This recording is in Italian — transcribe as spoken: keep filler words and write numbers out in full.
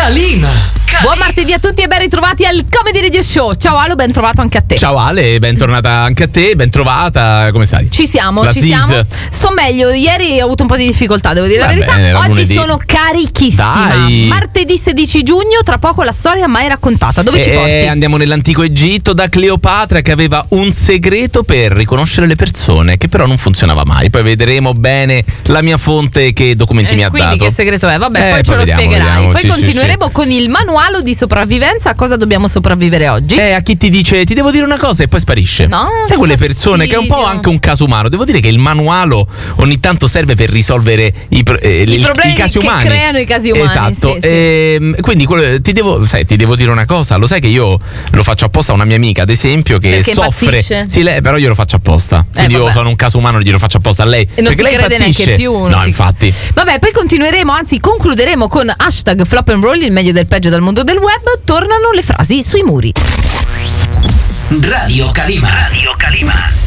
Calima. Buon martedì a tutti e ben ritrovati al Comedy Radio Show. Ciao Ale, ben trovato anche a te. Ciao Ale, ben tornata anche a te, ben trovata. Come stai? Ci siamo, La ci Sis. siamo. Sto meglio, ieri ho avuto un po' di difficoltà, devo dire Va la verità. bene, era Oggi lunedì. sono carichissima. Dai. Martedì sedici giugno, tra poco la storia mai raccontata. Dove ci Eh, porti? andiamo nell'antico Egitto da Cleopatra, che aveva un segreto per riconoscere le persone, che però non funzionava mai. Poi vedremo bene la mia fonte che documenti Eh, mi ha quindi dato. che segreto è? Vabbè, Eh, poi ce poi lo vediamo, spiegherai. vediamo. Poi Sì, sì, continueremo con il manuale di sopravvivenza. A cosa dobbiamo sopravvivere oggi? Eh, a chi ti dice ti devo dire una cosa e poi sparisce. No, sai quelle che persone che è un po' fastidio. anche un caso umano. Devo dire che il manuale ogni tanto serve per risolvere i, pro- eh, I il- problemi i casi che umani. creano i casi umani. Esatto. Sì, sì. Ehm, quindi quello- ti devo, sai, ti devo dire una cosa. Lo sai che io lo faccio apposta a una mia amica, ad esempio, che Perché soffre. impazzisce? Sì, lei, però io lo faccio apposta. Quindi io vabbè. sono un caso umano, glielo faccio apposta a lei. E non perché ti lei crede impazzisce. neanche più. non No, ti- infatti. Vabbè, poi continueremo, anzi concluderemo con hashtag Flop and Roll, il meglio del peggio dal mondo del web. Tornano le frasi sui muri. Radio Calima. Radio Calima.